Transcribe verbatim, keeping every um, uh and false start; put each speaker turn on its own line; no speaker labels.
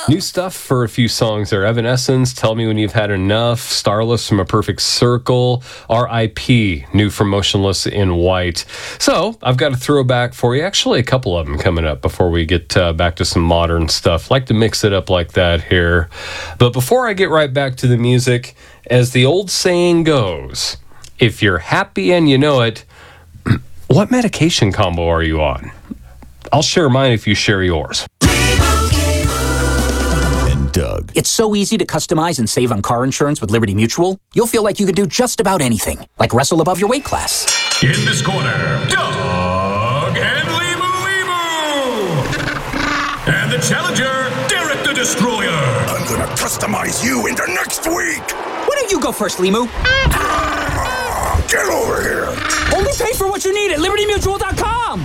New stuff for a few songs there. Evanescence, Tell Me When You've Had Enough, Starless from A Perfect Circle, R I P, new from Motionless in White. So I've got a throwback for you. Actually, a couple of them coming up before we get uh, back to some modern stuff. Like to mix it up like that here. But before I get right back to the music, as the old saying goes, if you're happy and you know it, what medication combo are you on? I'll share mine if you share yours.
Doug. It's so easy to customize and save on car insurance with Liberty Mutual. You'll feel like you can do just about anything, like wrestle above your weight class.
In this corner, Doug and Limu Limu! And the challenger, Derek the Destroyer!
I'm gonna customize you into next week!
Why don't you go first, Limu?
Ah, get over here!
Only pay for what you need at Liberty Mutual dot com!